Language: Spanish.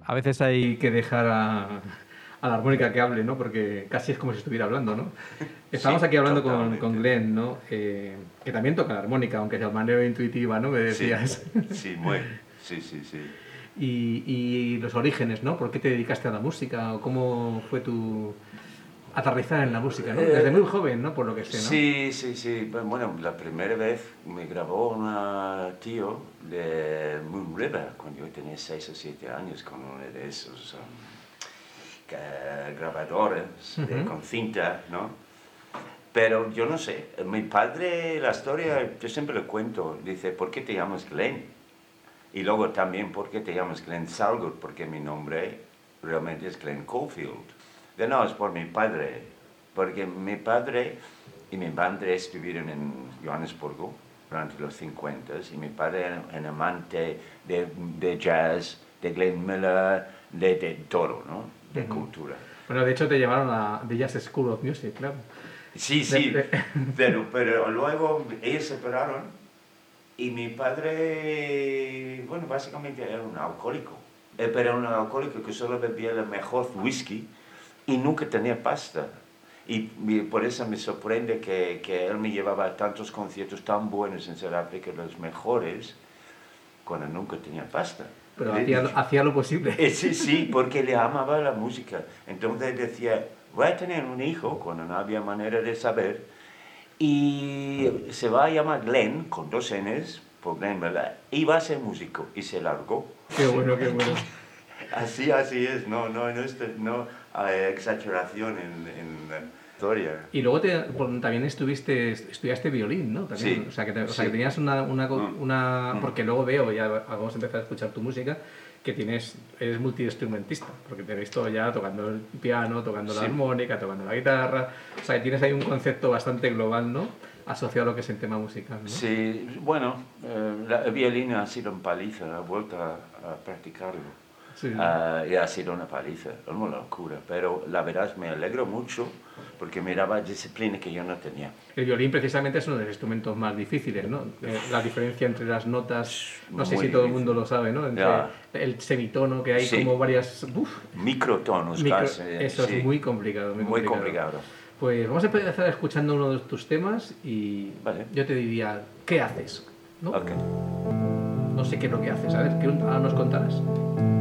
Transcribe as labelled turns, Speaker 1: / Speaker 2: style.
Speaker 1: A veces hay que dejar a la armónica que hable, ¿no? Porque casi es como si estuviera hablando, ¿no? Estamos
Speaker 2: Sí,
Speaker 1: aquí hablando
Speaker 2: totalmente.
Speaker 1: con Glenn, ¿no? Que también toca la armónica, aunque sea de manera intuitiva, ¿no? Me
Speaker 2: Sí,
Speaker 1: decías.
Speaker 2: sí, muy. Sí, sí, sí.
Speaker 1: Y los orígenes, ¿no? ¿Por qué te dedicaste a la música? ¿O cómo fue tu aterrizar en la música, ¿no? Desde muy joven, ¿no? Por lo que sé, ¿no?
Speaker 2: Sí, sí, sí. Bueno, la primera vez me grabó un tío de Moon River cuando yo tenía 6 o 7 años con uno de esos grabadores con cinta, ¿no? Pero yo no sé, mi padre, la historia, yo siempre le cuento, dice, ¿por qué te llamas Glenn? Y luego también, ¿por qué te llamas Glenn Salgood? Porque mi nombre realmente es Glenn Caulfield. De no, es por mi padre, porque mi padre y mi madre estuvieron en Johannesburgo durante los 50 y mi padre era un amante de jazz, de Glenn Miller, de todo, ¿no? De cultura.
Speaker 1: Bueno, de hecho te llevaron a The Jazz School of Music, claro.
Speaker 2: Sí, sí, pero luego ellos se separaron y mi padre, bueno, básicamente era un alcohólico. Pero era un alcohólico que solo bebía el mejor whisky y nunca tenía pasta. Y por eso me sorprende que él me llevaba a tantos conciertos tan buenos en Sudáfrica, los mejores, cuando nunca tenía pasta.
Speaker 1: Pero hacía lo posible.
Speaker 2: Sí, sí, porque le amaba la música. Entonces decía, voy a tener un hijo cuando no había manera de saber y se va a llamar Glenn, con 2 N's, por Glenn, ¿verdad? Y va a ser músico. Y se largó.
Speaker 1: Qué bueno, qué bueno.
Speaker 2: Así es, no hay exageración en la historia.
Speaker 1: Y luego también estudiaste violín, ¿no? También,
Speaker 2: Sí,
Speaker 1: o sea, que
Speaker 2: sí.
Speaker 1: tenías porque luego veo, ya vamos a empezar a escuchar tu música, que eres multiinstrumentista, porque te he visto ya tocando el piano, tocando la armónica, tocando la guitarra, o sea, que tienes ahí un concepto bastante global, ¿no? Asociado a lo que es el tema musical, ¿no?
Speaker 2: Sí, bueno, el violín ha sido una paliza, he vuelto a practicarlo.
Speaker 1: Sí.
Speaker 2: Y ha sido una paliza, una locura, pero la verdad me alegro mucho porque me daba disciplina que yo no tenía.
Speaker 1: El violín precisamente es uno de los instrumentos más difíciles, ¿no? La diferencia entre las notas, no sé si todo el mundo lo sabe, ¿no? Entre el semitono, que hay como varias...
Speaker 2: Microtonos casi.
Speaker 1: Eso es muy complicado.
Speaker 2: Muy complicado.
Speaker 1: Pues vamos a empezar escuchando uno de tus temas y yo te diría, ¿qué haces? ¿No?
Speaker 2: Okay.
Speaker 1: No sé qué es lo que haces, a ver, ¿qué nos contarás?